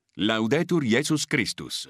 Laudetur Jesus Christus.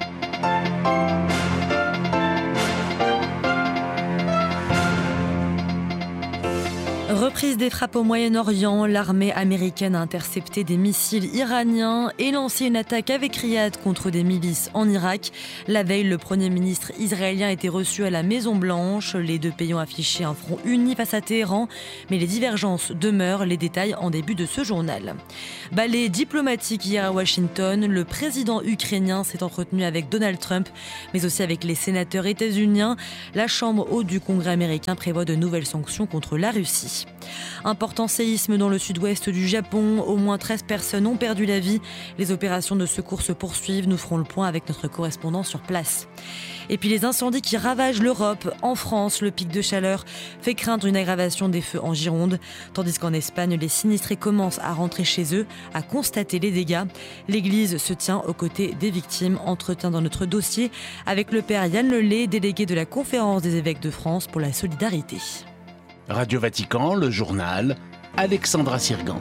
Reprise des frappes au Moyen-Orient, l'armée américaine a intercepté des missiles iraniens et lancé une attaque avec Riyad contre des milices en Irak. La veille, le Premier ministre israélien a été reçu à la Maison-Blanche. Les deux pays ont affiché un front uni face à Téhéran, mais les divergences demeurent. Les détails en début de ce journal. Ballet diplomatique hier à Washington, le président ukrainien s'est entretenu avec Donald Trump, mais aussi avec les sénateurs états-uniens. La Chambre haute du Congrès américain prévoit de nouvelles sanctions contre la Russie. Important séisme dans le sud-ouest du Japon. Au moins 13 personnes ont perdu la vie. Les opérations de secours se poursuivent. Nous ferons le point avec notre correspondant sur place. Et puis les incendies qui ravagent l'Europe. En France, le pic de chaleur fait craindre une aggravation des feux en Gironde. Tandis qu'en Espagne, les sinistrés commencent à rentrer chez eux, à constater les dégâts. L'Église se tient aux côtés des victimes. Entretien dans notre dossier avec le père Yann Lelay, délégué de la Conférence des évêques de France pour la solidarité. Radio Vatican, le journal, Alexandra Sirgan.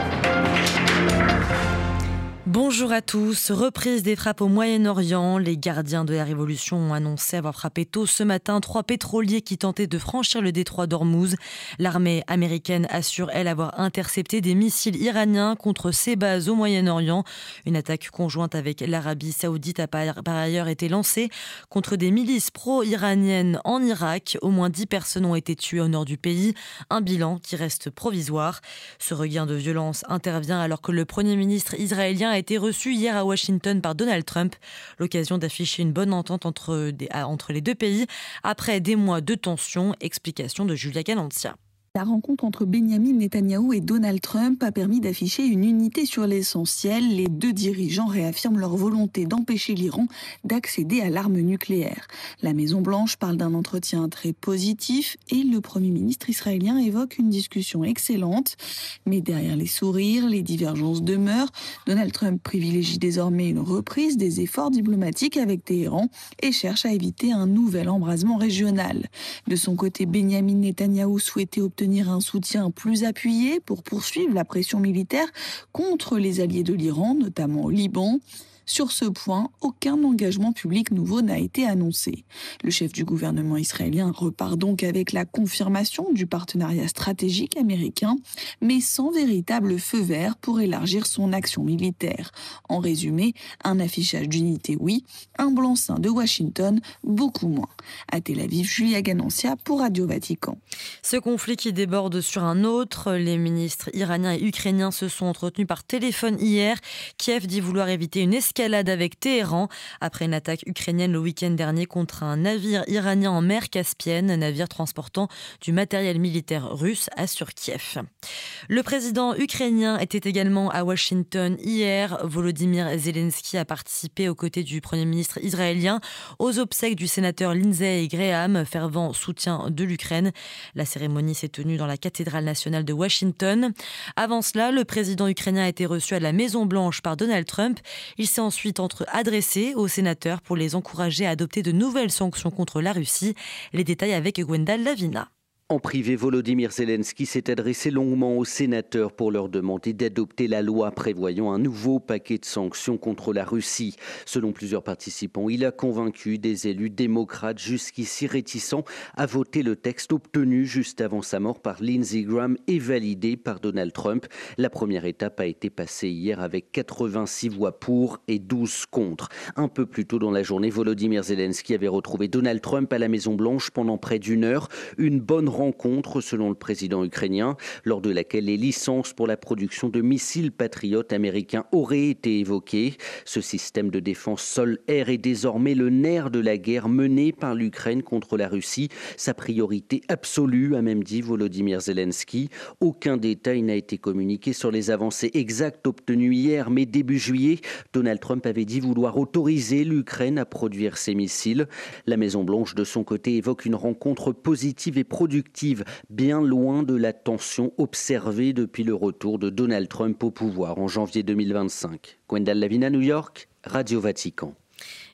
Bonjour à tous. Reprise des frappes au Moyen-Orient. Les gardiens de la Révolution ont annoncé avoir frappé tôt ce matin 3 pétroliers qui tentaient de franchir le détroit d'Ormuz. L'armée américaine assure, elle, avoir intercepté des missiles iraniens contre ses bases au Moyen-Orient. Une attaque conjointe avec l'Arabie saoudite a par ailleurs été lancée contre des milices pro-iraniennes en Irak. Au moins 10 personnes ont été tuées au nord du pays. Un bilan qui reste provisoire. Ce regain de violence intervient alors que le Premier ministre israélien a été reçu hier à Washington par Donald Trump. L'occasion d'afficher une bonne entente entre les deux pays après des mois de tension. Explication de Julia Galancia. La rencontre entre Benyamin Netanyahou et Donald Trump a permis d'afficher une unité sur l'essentiel. Les deux dirigeants réaffirment leur volonté d'empêcher l'Iran d'accéder à l'arme nucléaire. La Maison-Blanche parle d'un entretien très positif et le Premier ministre israélien évoque une discussion excellente. Mais derrière les sourires, les divergences demeurent. Donald Trump privilégie désormais une reprise des efforts diplomatiques avec Téhéran et cherche à éviter un nouvel embrasement régional. De son côté, Benyamin Netanyahou souhaitait obtenir un soutien plus appuyé pour poursuivre la pression militaire contre les alliés de l'Iran, notamment au Liban. Sur ce point, aucun engagement public nouveau n'a été annoncé. Le chef du gouvernement israélien repart donc avec la confirmation du partenariat stratégique américain, mais sans véritable feu vert pour élargir son action militaire. En résumé, un affichage d'unité oui, un blanc-seing de Washington beaucoup moins. À Tel Aviv, Julia Galancia pour Radio Vatican. Ce conflit qui déborde sur un autre, les ministres iraniens et ukrainiens se sont entretenus par téléphone hier. Kiev dit vouloir éviter une escalade avec Téhéran après une attaque ukrainienne le week-end dernier contre un navire iranien en mer Caspienne, navire transportant du matériel militaire russe, assure Kiev. Le président ukrainien était également à Washington hier. Volodymyr Zelensky a participé aux côtés du Premier ministre israélien aux obsèques du sénateur Lindsey Graham, fervent soutien de l'Ukraine. La cérémonie s'est tenue dans la cathédrale nationale de Washington. Avant cela, le président ukrainien a été reçu à la Maison-Blanche par Donald Trump. Il s'est ensuite adressé aux sénateurs pour les encourager à adopter de nouvelles sanctions contre la Russie. Les détails avec Gwendal Lavina. En privé, Volodymyr Zelensky s'est adressé longuement aux sénateurs pour leur demander d'adopter la loi prévoyant un nouveau paquet de sanctions contre la Russie. Selon plusieurs participants, il a convaincu des élus démocrates jusqu'ici réticents à voter le texte obtenu juste avant sa mort par Lindsey Graham et validé par Donald Trump. La première étape a été passée hier avec 86 voix pour et 12 contre. Un peu plus tôt dans la journée, Volodymyr Zelensky avait retrouvé Donald Trump à la Maison-Blanche pendant près d'une heure. Une bonne rencontre selon le président ukrainien, lors de laquelle les licences pour la production de missiles patriotes américains auraient été évoquées. Ce système de défense sol-air est désormais le nerf de la guerre menée par l'Ukraine contre la Russie. Sa priorité absolue, a même dit Volodymyr Zelensky. Aucun détail n'a été communiqué sur les avancées exactes obtenues hier, mais début juillet, Donald Trump avait dit vouloir autoriser l'Ukraine à produire ses missiles. La Maison-Blanche, de son côté, évoque une rencontre positive et productive, bien loin de la tension observée depuis le retour de Donald Trump au pouvoir en janvier 2025. Gwendal Lavina, New York, Radio Vatican.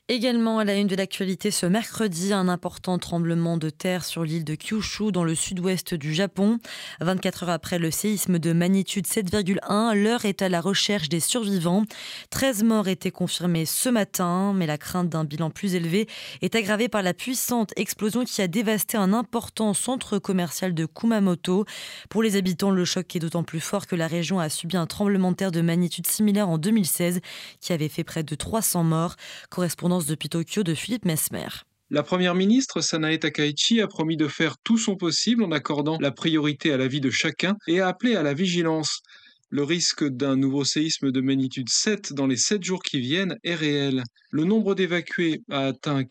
Également à la une de l'actualité ce mercredi, un important tremblement de terre sur l'île de Kyushu dans le sud-ouest du Japon. 24 heures après le séisme de magnitude 7,1, l'heure est à la recherche des survivants. 13 morts étaient confirmés ce matin, mais la crainte d'un bilan plus élevé est aggravée par la puissante explosion qui a dévasté un important centre commercial de Kumamoto. Pour les habitants, le choc est d'autant plus fort que la région a subi un tremblement de terre de magnitude similaire en 2016 qui avait fait près de 300 morts. Correspondance depuis Tokyo de Philippe Mesmer. La première ministre Sanae Takaichi a promis de faire tout son possible en accordant la priorité à la vie de chacun et a appelé à la vigilance. Le risque d'un nouveau séisme de magnitude 7 dans les 7 jours qui viennent est réel. Le nombre d'évacués a atteint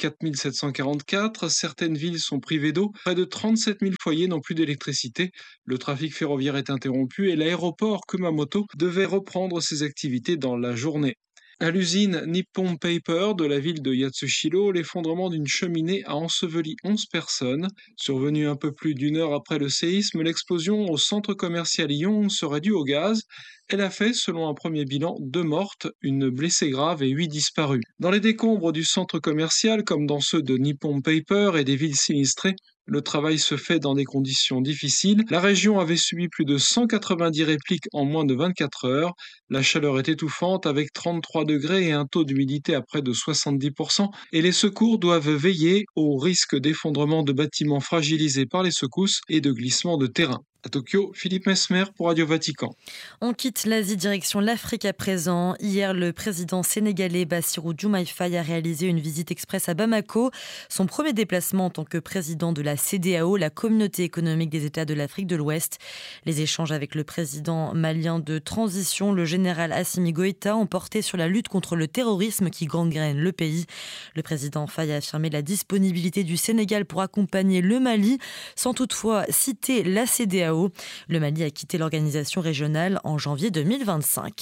4744, certaines villes sont privées d'eau, près de 37 000 foyers n'ont plus d'électricité, le trafic ferroviaire est interrompu et l'aéroport Kumamoto devait reprendre ses activités dans la journée. À l'usine Nippon Paper de la ville de Yatsushiro, l'effondrement d'une cheminée a enseveli 11 personnes. Survenue un peu plus d'une heure après le séisme, l'explosion au centre commercial Lyon serait due au gaz. Elle a fait, selon un premier bilan, 2 mortes, une blessée grave et 8 disparus. Dans les décombres du centre commercial, comme dans ceux de Nippon Paper et des villes sinistrées, le travail se fait dans des conditions difficiles. La région avait subi plus de 190 répliques en moins de 24 heures. La chaleur est étouffante avec 33 degrés et un taux d'humidité à près de 70%. Et les secours doivent veiller au risque d'effondrement de bâtiments fragilisés par les secousses et de glissement de terrain. À Tokyo, Philippe Mesmer pour Radio Vatican. On quitte l'Asie direction l'Afrique à présent. Hier, le président sénégalais Bassirou Diomaye Faye a réalisé une visite express à Bamako. Son premier déplacement en tant que président de la CEDEAO, la Communauté économique des États de l'Afrique de l'Ouest. Les échanges avec le président malien de transition, le général Assimi Goïta, ont porté sur la lutte contre le terrorisme qui gangrène le pays. Le président Faye a affirmé la disponibilité du Sénégal pour accompagner le Mali, sans toutefois citer la CEDEAO. Le Mali a quitté l'organisation régionale en janvier 2025.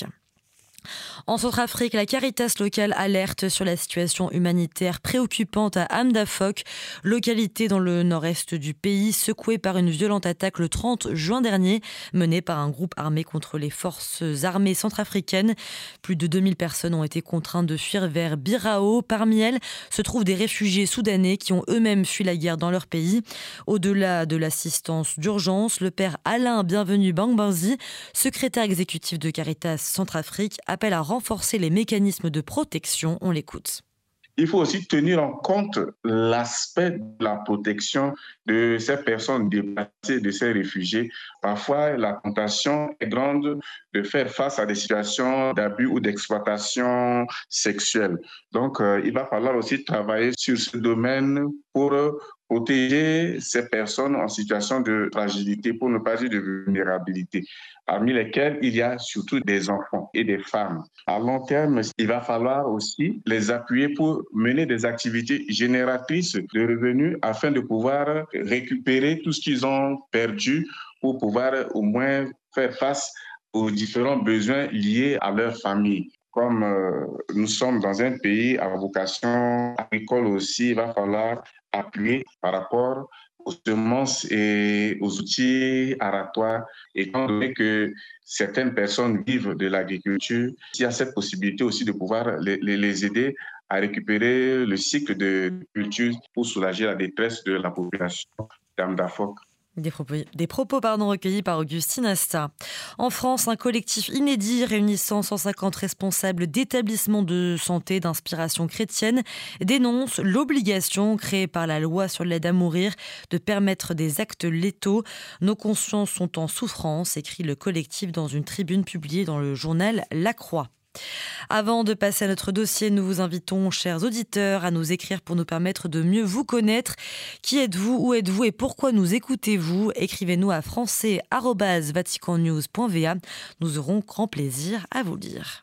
En Centrafrique, la Caritas locale alerte sur la situation humanitaire préoccupante à Amdafok, localité dans le nord-est du pays, secouée par une violente attaque le 30 juin dernier, menée par un groupe armé contre les forces armées centrafricaines. Plus de 2000 personnes ont été contraintes de fuir vers Birao. Parmi elles se trouvent des réfugiés soudanais qui ont eux-mêmes fui la guerre dans leur pays. Au-delà de l'assistance d'urgence, le père Alain Bienvenu Bangbanzi, secrétaire exécutif de Caritas Centrafrique, appelle à renforcer les mécanismes de protection. On l'écoute. Il faut aussi tenir en compte l'aspect de la protection de ces personnes déplacées, de ces réfugiés. Parfois, la tentation est grande de faire face à des situations d'abus ou d'exploitation sexuelle. Donc, il va falloir aussi travailler sur ce domaine pour protéger ces personnes en situation de fragilité, pour ne pas dire de vulnérabilité, parmi lesquelles il y a surtout des enfants et des femmes. À long terme, il va falloir aussi les appuyer pour mener des activités génératrices de revenus afin de pouvoir récupérer tout ce qu'ils ont perdu pour pouvoir au moins faire face aux différents besoins liés à leur famille. Comme nous sommes dans un pays à vocation agricole aussi, il va falloir appuyer par rapport aux semences et aux outils aratoires, étant donné que certaines personnes vivent de l'agriculture. Il y a cette possibilité aussi de pouvoir les aider à récupérer le cycle de culture pour soulager la détresse de la population d'Amdafok. Des propos recueillis par Augustine Asta. En France, un collectif inédit réunissant 150 responsables d'établissements de santé d'inspiration chrétienne dénonce l'obligation créée par la loi sur l'aide à mourir de permettre des actes létaux. Nos consciences sont en souffrance, écrit le collectif dans une tribune publiée dans le journal La Croix. Avant de passer à notre dossier, nous vous invitons, chers auditeurs, à nous écrire pour nous permettre de mieux vous connaître. Qui êtes-vous, où êtes-vous et pourquoi nous écoutez-vous ? Écrivez-nous à français@vaticannews.va. Nous aurons grand plaisir à vous lire.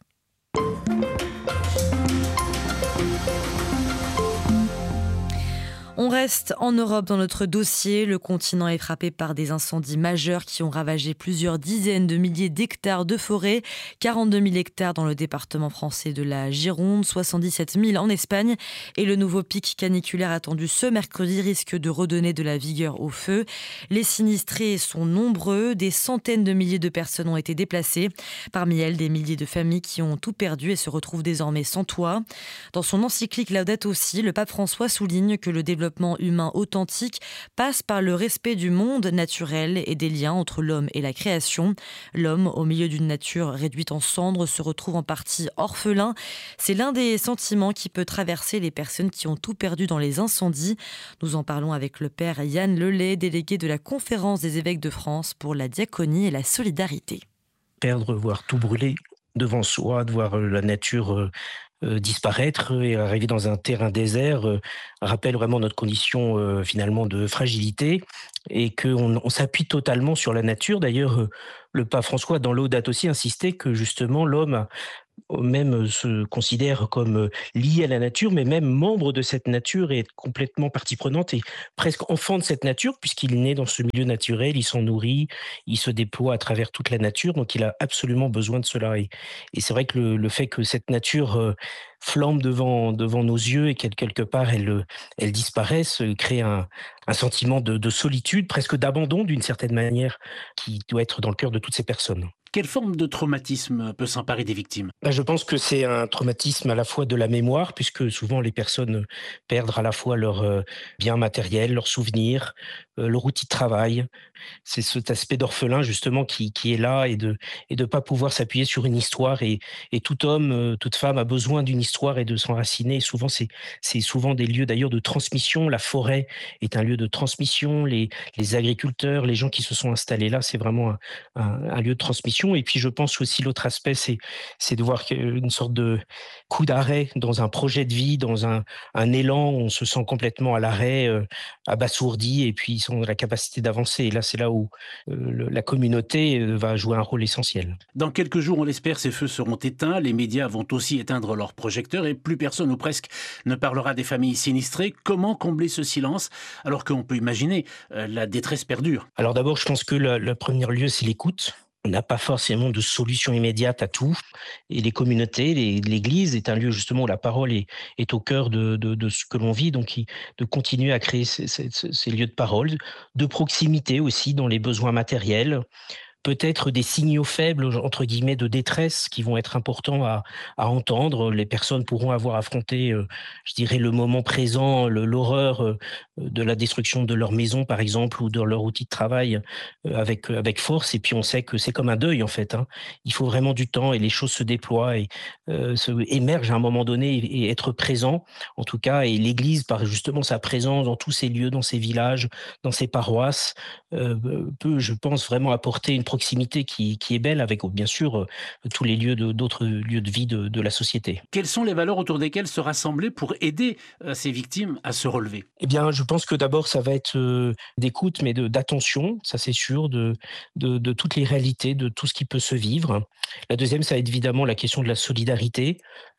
On reste en Europe dans notre dossier. Le continent est frappé par des incendies majeurs qui ont ravagé plusieurs dizaines de milliers d'hectares de forêt. 42 000 hectares dans le département français de la Gironde, 77 000 en Espagne. Et le nouveau pic caniculaire attendu ce mercredi risque de redonner de la vigueur au feu. Les sinistrés sont nombreux. Des centaines de milliers de personnes ont été déplacées. Parmi elles, des milliers de familles qui ont tout perdu et se retrouvent désormais sans toit. Dans son encyclique Laudato Si, le pape François souligne que le développement humain authentique passe par le respect du monde naturel et des liens entre l'homme et la création. L'homme, au milieu d'une nature réduite en cendres, se retrouve en partie orphelin. C'est l'un des sentiments qui peut traverser les personnes qui ont tout perdu dans les incendies. Nous en parlons avec le père Yann Lelay, délégué de la Conférence des évêques de France pour la diaconie et la solidarité. Perdre, voire tout brûler devant soi, de voir la nature disparaître et arriver dans un terrain désert rappelle vraiment notre condition finalement de fragilité et qu'on s'appuie totalement sur la nature. D'ailleurs, le pape François, dans Laudato Si, insistait que justement l'homme même se considère comme lié à la nature, mais même membre de cette nature et complètement partie prenante et presque enfant de cette nature, puisqu'il naît dans ce milieu naturel, il s'en nourrit, il se déploie à travers toute la nature, donc il a absolument besoin de cela. Et c'est vrai que le fait que cette nature flambe devant nos yeux et qu'elle, quelque part, elle disparaisse, crée un sentiment de solitude, presque d'abandon d'une certaine manière, qui doit être dans le cœur de toutes ces personnes. Quelle forme de traumatisme peut s'emparer des victimes ? Je pense que c'est un traumatisme à la fois de la mémoire, puisque souvent les personnes perdent à la fois leurs biens matériels, leurs souvenirs, leur outil de travail. C'est cet aspect d'orphelin justement qui est là et de pas pouvoir s'appuyer sur une histoire. Et tout homme, toute femme a besoin d'une histoire et de s'enraciner. Souvent, c'est souvent des lieux d'ailleurs de transmission. La forêt est un lieu de transmission. Les agriculteurs, les gens qui se sont installés là, c'est vraiment un lieu de transmission. Et puis je pense aussi l'autre aspect, c'est de voir une sorte de coup d'arrêt dans un projet de vie, dans un élan où on se sent complètement à l'arrêt, abasourdi, et puis ils ont la capacité d'avancer. Et là, c'est là où la communauté va jouer un rôle essentiel. Dans quelques jours, on l'espère, ces feux seront éteints. Les médias vont aussi éteindre leurs projecteurs et plus personne ou presque ne parlera des familles sinistrées. Comment combler ce silence alors qu'on peut imaginer la détresse perdure ? Alors d'abord, je pense que le premier lieu, c'est l'écoute. On n'a pas forcément de solution immédiate à tout. Et les communautés, l'Église est un lieu justement où la parole est au cœur de ce que l'on vit. Donc, de continuer à créer ces lieux de parole, de proximité aussi dans les besoins matériels. Peut-être des signaux faibles, entre guillemets, de détresse qui vont être importants à entendre. Les personnes pourront avoir affronté, je dirais, le moment présent, l'horreur de la destruction de leur maison, par exemple, ou de leur outil de travail avec force. Et puis, on sait que c'est comme un deuil, en fait. Il faut vraiment du temps et les choses se déploient et émergent à un moment donné et être présent, en tout cas. Et l'Église, par justement sa présence dans tous ces lieux, dans ces villages, dans ces paroisses, peut, je pense, vraiment apporter une proximité qui est belle avec, bien sûr, tous les lieux d'autres lieux de vie de la société. Quelles sont les valeurs autour desquelles se rassembler pour aider ces victimes à se relever ? Eh bien, je pense que d'abord, ça va être d'écoute, mais d'attention, ça c'est sûr, de toutes les réalités, de tout ce qui peut se vivre. La deuxième, ça va être évidemment la question de la solidarité,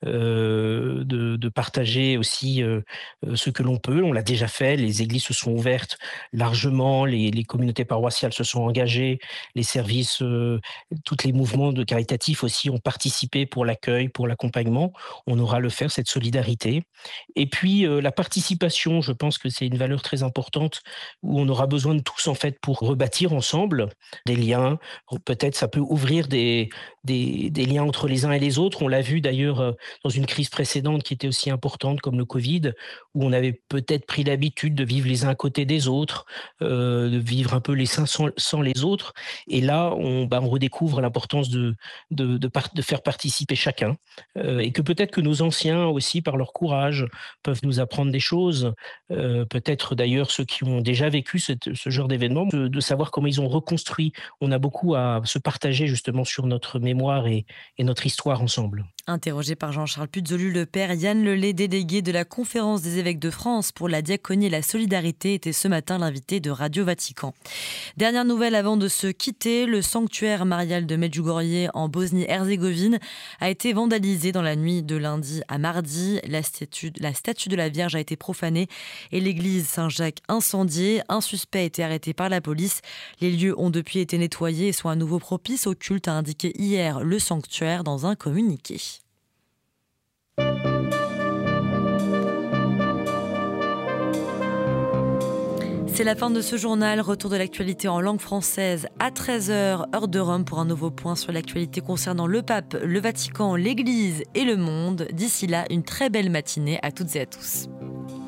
de partager aussi ce que l'on peut. On l'a déjà fait, les églises se sont ouvertes largement, les communautés paroissiales se sont engagées, les services, tous les mouvements de caritatifs aussi ont participé pour l'accueil, pour l'accompagnement. On aura à le faire, cette solidarité. Et puis, la participation, je pense que c'est une valeur très importante où on aura besoin de tous, en fait, pour rebâtir ensemble des liens. Peut-être ça peut ouvrir des liens entre les uns et les autres. On l'a vu d'ailleurs dans une crise précédente qui était aussi importante comme le Covid, où on avait peut-être pris l'habitude de vivre les uns à côté des autres, de vivre un peu les uns sans les autres. Et là, on redécouvre l'importance de faire participer chacun. Et que peut-être que nos anciens aussi, par leur courage, peuvent nous apprendre des choses. Peut-être d'ailleurs ceux qui ont déjà vécu ce genre d'événement, de savoir comment ils ont reconstruit. On a beaucoup à se partager justement sur notre mémoire et notre histoire ensemble. Interrogé par Jean-Charles Puzolu, le père Yann Lelay, délégué de la Conférence des évêques de France pour la diaconie et la solidarité, était ce matin l'invité de Radio Vatican. Dernière nouvelle avant de se quitter, le sanctuaire marial de Medjugorje en Bosnie-Herzégovine a été vandalisé dans la nuit de lundi à mardi. La statue de la Vierge a été profanée et l'église Saint-Jacques incendiée. Un suspect a été arrêté par la police. Les lieux ont depuis été nettoyés et sont à nouveau propices au culte, a indiqué hier le sanctuaire dans un communiqué. C'est la fin de ce journal. Retour de l'actualité en langue française à 13h, heure de Rome, pour un nouveau point sur l'actualité concernant le pape, le Vatican, l'Église et le monde. D'ici là, une très belle matinée à toutes et à tous.